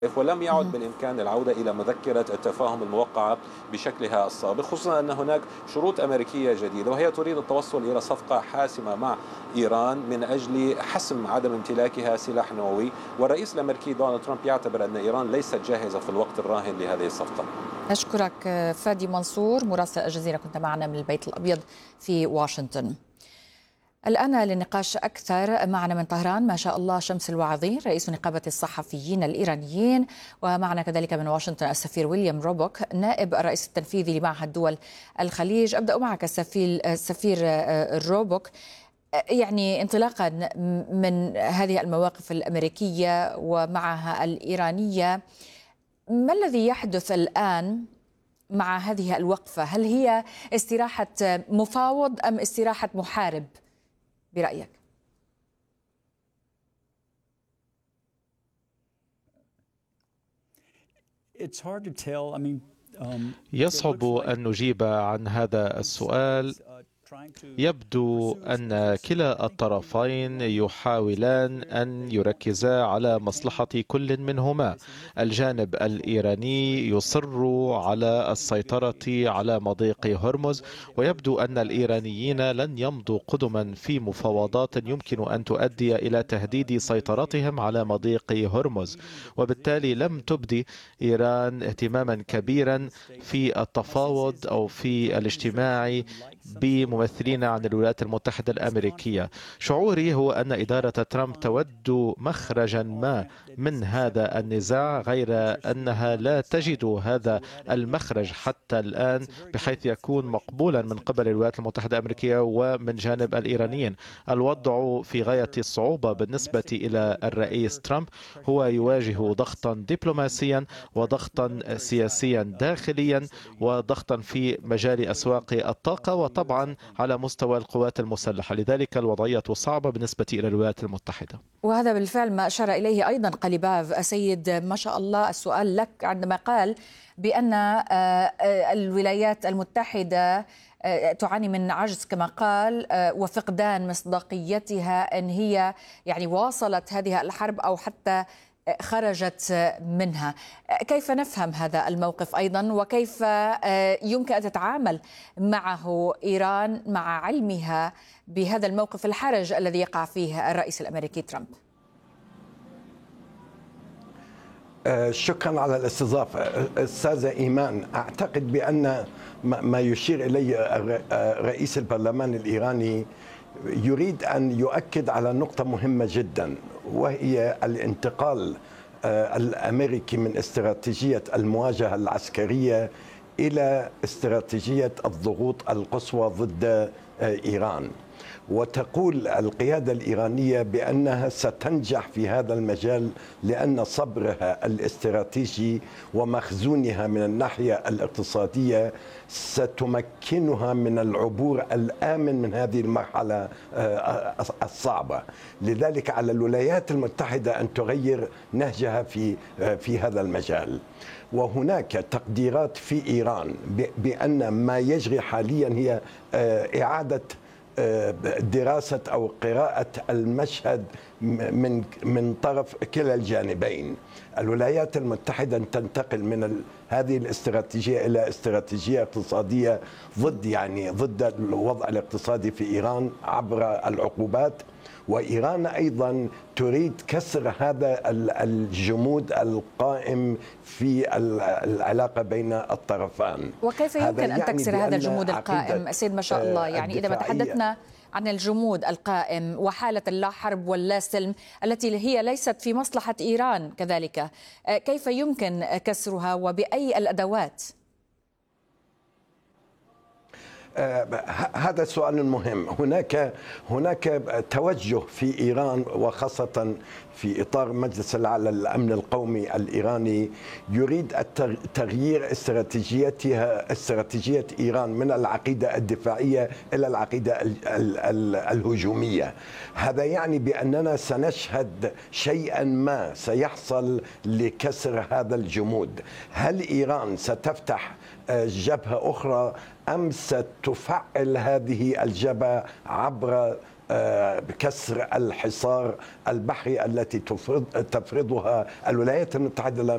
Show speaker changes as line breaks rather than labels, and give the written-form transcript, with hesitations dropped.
ولم يعد
اهم.
بالإمكان العودة إلى مذكرة التفاهم الموقعة بشكلها السابق، خصوصا أن هناك شروط أمريكية جديدة وهي تريد التوصل إلى صفقة حاسمة مع إيران من أجل حسم عدم امتلاكها سلاح نووي. والرئيس الأمريكي دونالد ترامب يعتبر أن إيران ليست جاهزة في الوقت الراهن لهذه الصفقة.
أشكرك فادي منصور مراسل الجزيرة، كنت معنا من البيت الأبيض في واشنطن. الآن للنقاش أكثر معنا من طهران ما شاء الله شمس الوعظي رئيس نقابة الصحفيين الإيرانيين، ومعنا كذلك من واشنطن السفير ويليام روبوك نائب الرئيس التنفيذي لمعهد دول الخليج. أبدأ معك السفير روبوك، يعني انطلاقا من هذه المواقف الأمريكية ومعها الإيرانية، ما الذي يحدث الآن مع هذه الوقفة؟ هل هي استراحة مفاوض أم استراحة محارب برأيك؟
يصعب أن نجيب عن هذا السؤال. يبدو أن كلا الطرفين يحاولان أن يركزا على مصلحة كل منهما. الجانب الإيراني يصر على السيطرة على مضيق هرمز، ويبدو أن الإيرانيين لن يمضوا قدما في مفاوضات يمكن أن تؤدي إلى تهديد سيطرتهم على مضيق هرمز، وبالتالي لم تبدي إيران اهتماما كبيرا في التفاوض أو في الاجتماع بممثلين عن الولايات المتحدة الأمريكية. شعوري هو أن إدارة ترامب تود مخرجا ما من هذا النزاع، غير أنها لا تجد هذا المخرج حتى الآن بحيث يكون مقبولا من قبل الولايات المتحدة الأمريكية ومن جانب الإيرانيين. الوضع في غاية الصعوبة بالنسبة إلى الرئيس ترامب، هو يواجه ضغطا دبلوماسيا وضغطا سياسيا داخليا وضغطا في مجال أسواق الطاقة وطبعا على مستوى القوات المسلحة. لذلك الوضعية صعبة بالنسبة إلى الولايات المتحدة.
وهذا بالفعل ما أشار إليه أيضا قليباف. سيد ما شاء الله، السؤال لك عندما قال بأن الولايات المتحدة تعاني من عجز كما قال وفقدان مصداقيتها أن هي يعني واصلت هذه الحرب أو حتى خرجت منها. كيف نفهم هذا الموقف أيضا، وكيف يمكن أن تتعامل معه إيران مع علمها بهذا الموقف الحرج الذي يقع فيه الرئيس الأمريكي ترامب؟
شكرا على الاستضافة أستاذة إيمان. أعتقد بأن ما يشير إليه رئيس البرلمان الإيراني يريد أن يؤكد على نقطة مهمة جدا، وهي الانتقال الأمريكي من استراتيجية المواجهة العسكرية إلى استراتيجية الضغوط القصوى ضد إيران. وتقول القيادة الإيرانية بأنها ستنجح في هذا المجال لأن صبرها الاستراتيجي ومخزونها من الناحية الاقتصادية ستمكنها من العبور الآمن من هذه المرحلة الصعبة. لذلك على الولايات المتحدة أن تغير نهجها في هذا المجال. وهناك تقديرات في إيران بأن ما يجري حاليا هي إعادة دراسة أو قراءة المشهد من طرف كلا الجانبين. الولايات المتحدة تنتقل من هذه الاستراتيجية إلى استراتيجية اقتصادية ضد الوضع الاقتصادي في إيران عبر العقوبات، وإيران أيضا تريد كسر هذا الجمود القائم في العلاقة بين الطرفان.
وكيف يمكن أن تكسر هذا الجمود القائم سيد ما شاء الله؟ يعني إذا ما تحدثنا عن الجمود القائم وحالة اللا حرب واللا سلم التي هي ليست في مصلحة إيران كذلك، كيف يمكن كسرها وبأي الأدوات؟
هذا سؤال مهم. هناك توجه في إيران وخاصة في إطار مجلس الأعلى للأمن القومي الإيراني يريد تغيير استراتيجية إيران من العقيدة الدفاعية إلى العقيدة الهجومية. هذا يعني بأننا سنشهد شيئا ما سيحصل لكسر هذا الجمود. هل إيران ستفتح جبهة أخرى أم ستفعل هذه الجبهة عبر كسر الحصار البحري التي تفرضها الولايات المتحدة